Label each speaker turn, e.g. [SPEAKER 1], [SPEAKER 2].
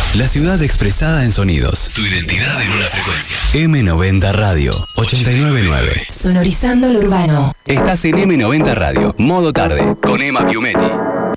[SPEAKER 1] La ciudad expresada en sonidos. Tu identidad en una frecuencia. M90 Radio 899.
[SPEAKER 2] Sonorizando lo urbano.
[SPEAKER 1] Estás en M90 Radio, modo tarde, con Emma Piumetti.